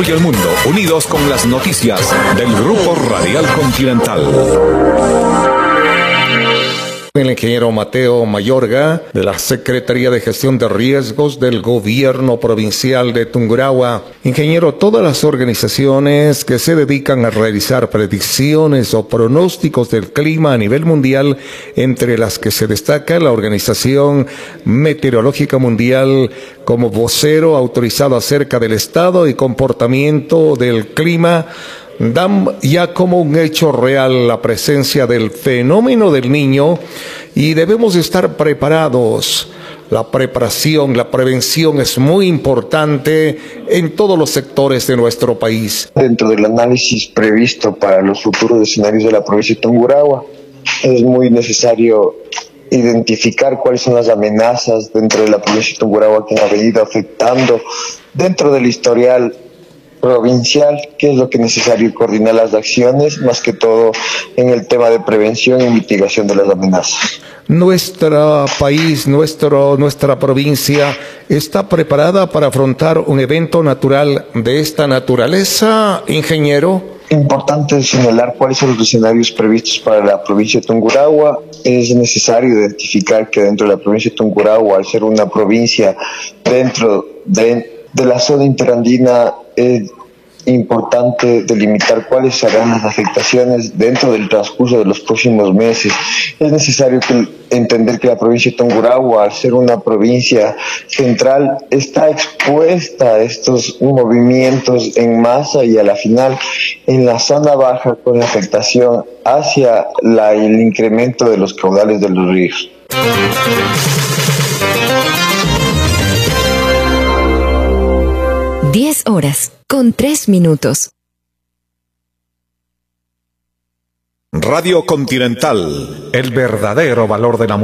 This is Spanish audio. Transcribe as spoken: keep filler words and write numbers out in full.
y el mundo, unidos con las noticias del Grupo Radial Continental. El ingeniero Mateo Mayorga, de la Secretaría de Gestión de Riesgos del Gobierno Provincial de Tungurahua. Ingeniero, todas las organizaciones que se dedican a realizar predicciones o pronósticos del clima a nivel mundial, entre las que se destaca la Organización Meteorológica Mundial como vocero autorizado acerca del estado y comportamiento del clima, dan ya como un hecho real la presencia del fenómeno del Niño y debemos estar preparados. La preparación, la prevención es muy importante en todos los sectores de nuestro país. Dentro del análisis previsto para los futuros escenarios de la provincia de Tungurahua, es muy necesario identificar cuáles son las amenazas dentro de la provincia de Tungurahua que han venido afectando dentro del historial provincial, que es lo que es necesario coordinar las acciones, más que todo en el tema de prevención y mitigación de las amenazas. Nuestro país, nuestro, nuestra provincia está preparada para afrontar un evento natural de esta naturaleza, ingeniero. Importante señalar cuáles son los escenarios previstos para la provincia de Tungurahua. Es necesario identificar que dentro de la provincia de Tungurahua, al ser una provincia dentro de, de la zona interandina, es importante delimitar cuáles serán las afectaciones dentro del transcurso de los próximos meses. Es necesario que, entender que la provincia de Tungurahua, al ser una provincia central, está expuesta a estos movimientos en masa y a la final en la zona baja, con afectación hacia la, el incremento de los caudales de los ríos. diez horas con tres minutos. Radio Continental, el verdadero valor de la